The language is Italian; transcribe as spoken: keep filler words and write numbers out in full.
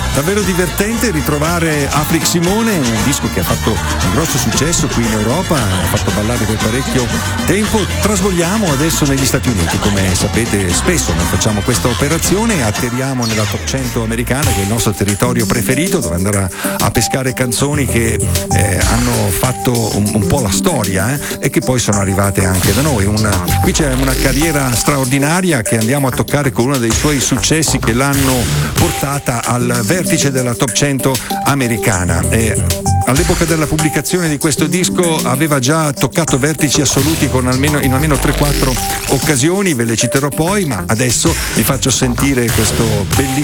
davvero divertente ritrovare Afrik Simone, un disco che ha fatto un grosso successo qui in Europa, ha fatto ballare per parecchio tempo. Trasvoliamo adesso negli Stati Uniti, come sapete spesso noi facciamo questa operazione e atterriamo nella top cento americana, che è il nostro territorio preferito, dove andare a, a pescare canzoni che eh, hanno fatto un, un po' la storia eh, e che poi sono arrivate anche da noi. Una, qui c'è una carriera straordinaria che andiamo a toccare con uno dei suoi successi che l'hanno portata al vertice della top cento americana. E all'epoca della pubblicazione di questo disco aveva già toccato vertici assoluti con almeno, in almeno tre quattro occasioni, ve le citerò poi, ma adesso vi faccio sentire questo bellissimo